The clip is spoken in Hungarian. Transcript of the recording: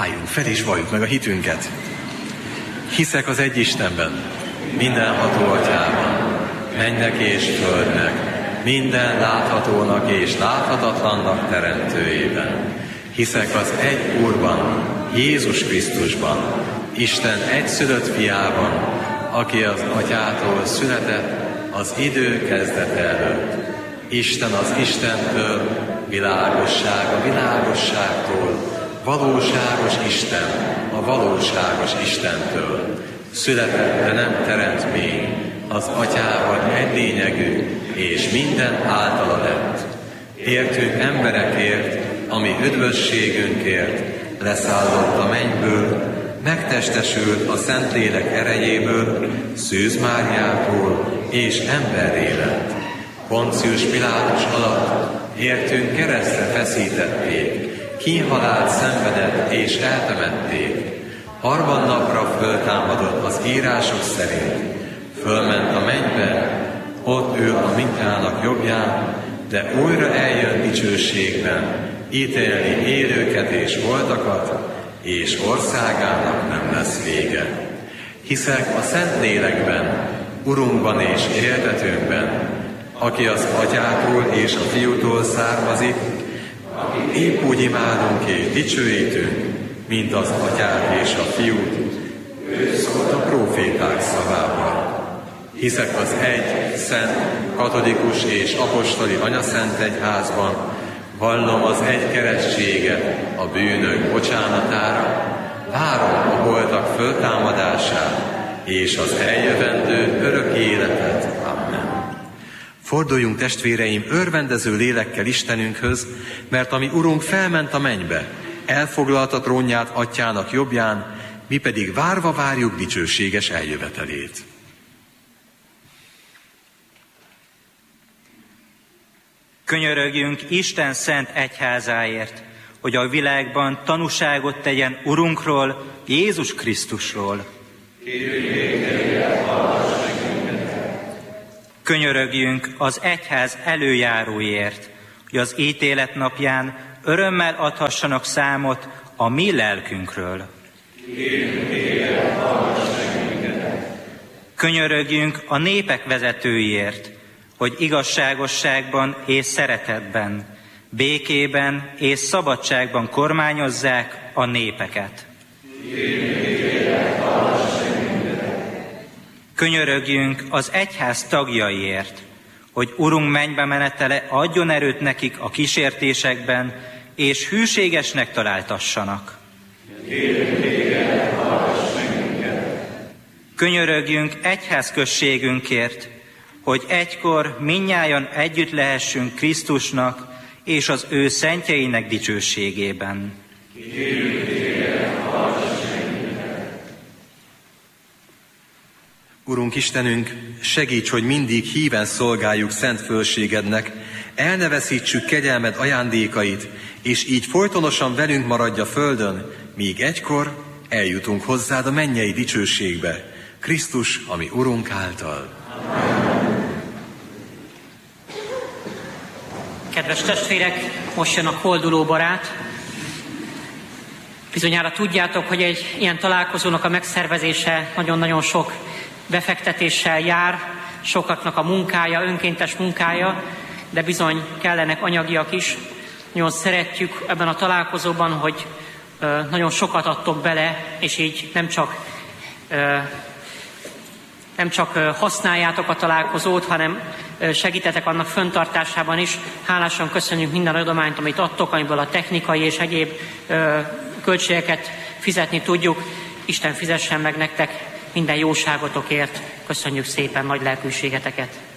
Álljunk fel és valljuk meg a hitünket. Hiszek az egy Istenben, mindenható Atyában, mennek és földnek, minden láthatónak és láthatatlannak teremtőjében. Hiszek az egy Úrban, Jézus Krisztusban, Isten egyszülött fiában, aki az Atyától született az idő kezdete előtt. Isten az Istentől, világosság a világosságtól, valóságos Isten a valóságos Istentől. Született, de nem teremtmény, az Atyával egy lényegű, és minden általa lett. Értünk emberekért, ami üdvösségünkért, leszállott a mennyből, megtestesült a Szentlélek erejéből, Szűz Máriától, és emberré lett. Poncius Pilátus alatt értünk keresztre feszítették, kínhalált szenvedett és eltemették. Harmadnapra föltámadott az írások szerint, fölment a mennybe, ott ül a mindjának jobbján, de újra eljön dicsőségben, ítélni élőket és holtakat, és országának nem lesz vége. Hiszek a Szentlélekben, Urunkban és éltetőnkben, aki az Atyától és a Fiútól származik, épp úgy imádunk és dicsőítünk, mint az Atyát és a Fiút. Ő szólt a próféták szavával. Hiszek az egy, szent, katolikus és apostoli anyaszent egyházban, vallom az egy keresztséget a bűnök bocsánatára, várom a holtak föltámadását és az eljövendő örök életet. Amen. Forduljunk, testvéreim, örvendező lélekkel Istenünkhöz, mert ami Urunk felment a mennybe, elfoglalta trónját Atyának jobbján, mi pedig várva várjuk dicsőséges eljövetelét. Könyörögjünk Isten szent egyházáért, hogy a világban tanúságot tegyen Urunkról, Jézus Krisztusról. Könyörögjünk az egyház előjáróért, hogy az ítélet napján örömmel adhassanak számot a mi lelkünkről. Könyörögjünk a népek vezetőiért, hogy igazságosságban és szeretetben, békében és szabadságban kormányozzák a népeket. Könyörögjünk az egyház tagjaiért, hogy Urunk mennybe menetele adjon erőt nekik a kísértésekben, és hűségesnek találtassanak. Könyörögjünk egyházközségünkért, hogy egykor mindnyájan együtt lehessünk Krisztusnak és az ő szentjeinek dicsőségében. Urunk Istenünk, segíts, hogy mindig híven szolgáljuk szent fölségednek, el ne veszítsük kegyelmed ajándékait, és így folytonosan velünk maradj a földön, míg egykor eljutunk hozzád a mennyei dicsőségbe, Krisztus, ami Urunk által. Kedves testvérek, most jön a kolduló barát. Bizonyára tudjátok, hogy egy ilyen találkozónak a megszervezése nagyon-nagyon sok befektetéssel jár, sokaknak a munkája, önkéntes munkája, de bizony kellenek anyagiak is. Nagyon szeretjük ebben a találkozóban, hogy nagyon sokat adtok bele, és így nem csak használjátok a találkozót, hanem segítetek annak fenntartásában is. Hálásan köszönjük minden adományt, amit adtok, amiből a technikai és egyéb költségeket fizetni tudjuk. Isten fizessen meg nektek minden jóságotokért. Köszönjük szépen nagy lelkűségeteket.